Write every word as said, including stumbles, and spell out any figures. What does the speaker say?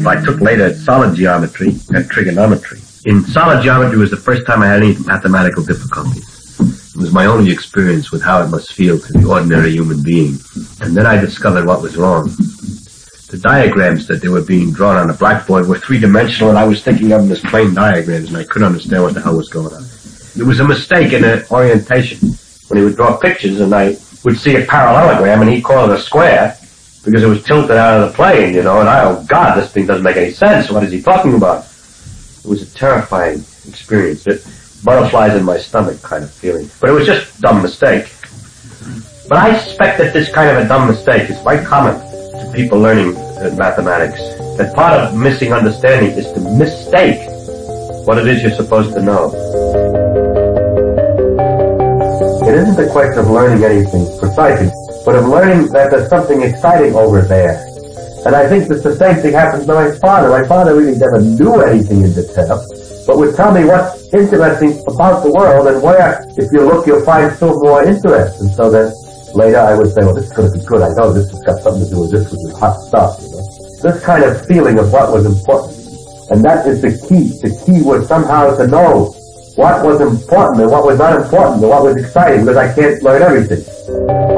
I took later solid geometry and trigonometry. In solid geometry was the first time I had any mathematical difficulties. It was my only experience with how it must feel to the ordinary human being. And then I discovered what was wrong. The diagrams that they were being drawn on the blackboard were three-dimensional, and I was thinking of them as plain diagrams, and I couldn't understand what the hell was going on. There was a mistake in the orientation. When he would draw pictures, and I would see a parallelogram, and he'd call it a square, because it was tilted out of the plane, you know, and I, oh God, this thing doesn't make any sense. What is he talking about? It was a terrifying experience. It, butterflies in my stomach kind of feeling. But it was just a dumb mistake. But I suspect that this kind of a dumb mistake is quite common to people learning uh, mathematics. That part of missing understanding is to mistake what it is you're supposed to know. It isn't a question of learning anything precisely, but of learning that there's something exciting over there. And I think that the same thing happens to my father. My father really never knew anything in detail, but would tell me what's interesting about the world, and where, if you look, you'll find still more interest. And so then later I would say, well, this is going to be good. I know this has got something to do with this, which is hot stuff, you know. This kind of feeling of what was important. And that is the key. The key was somehow to know what was important and what was not important and what was exciting, because I can't learn everything.